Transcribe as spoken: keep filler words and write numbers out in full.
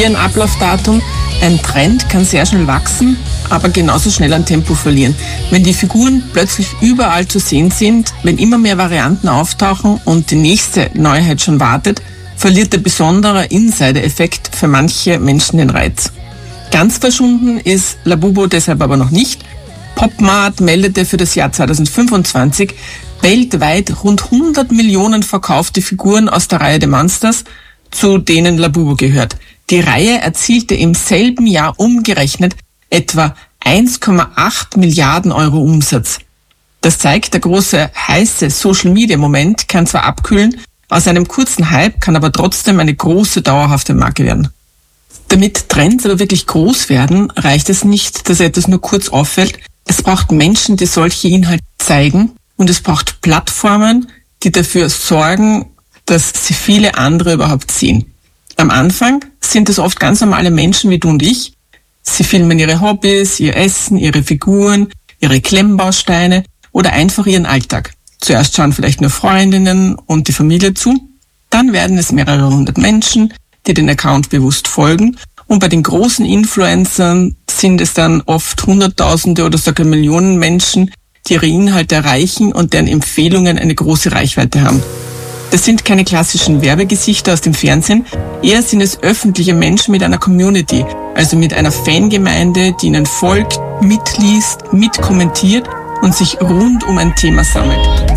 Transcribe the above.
Ein Ablaufdatum, ein Trend kann sehr schnell wachsen, aber genauso schnell an Tempo verlieren. Wenn die Figuren plötzlich überall zu sehen sind, wenn immer mehr Varianten auftauchen und die nächste Neuheit schon wartet, verliert der besondere Insider-Effekt für manche Menschen den Reiz. Ganz verschwunden ist Labubu deshalb aber noch nicht. PopMart meldete für das Jahr zweitausendfünfundzwanzig weltweit rund hundert Millionen verkaufte Figuren aus der Reihe der Monsters, zu denen Labubu gehört. Die Reihe erzielte im selben Jahr umgerechnet etwa eins Komma acht Milliarden Euro Umsatz. Das zeigt, der große heiße Social-Media-Moment kann zwar abkühlen, aus einem kurzen Hype kann aber trotzdem eine große, dauerhafte Marke werden. Damit Trends aber wirklich groß werden, reicht es nicht, dass etwas nur kurz auffällt. Es braucht Menschen, die solche Inhalte zeigen, und es braucht Plattformen, die dafür sorgen, dass sie viele andere überhaupt sehen. Am Anfang sind es oft ganz normale Menschen wie du und ich. Sie filmen ihre Hobbys, ihr Essen, ihre Figuren, ihre Klemmbausteine oder einfach ihren Alltag. Zuerst schauen vielleicht nur Freundinnen und die Familie zu. Dann werden es mehrere hundert Menschen, die den Account bewusst folgen. Und bei den großen Influencern sind es dann oft Hunderttausende oder sogar Millionen Menschen, die ihre Inhalte erreichen und deren Empfehlungen eine große Reichweite haben. Das sind keine klassischen Werbegesichter aus dem Fernsehen, eher sind es öffentliche Menschen mit einer Community, also mit einer Fangemeinde, die ihnen folgt, mitliest, mitkommentiert und sich rund um ein Thema sammelt.